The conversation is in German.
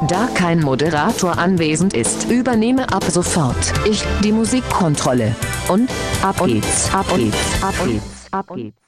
Da kein Moderator anwesend ist, übernehme ab sofort ich die Musikkontrolle. Und ab geht's, ab geht's, ab geht's, ab geht's.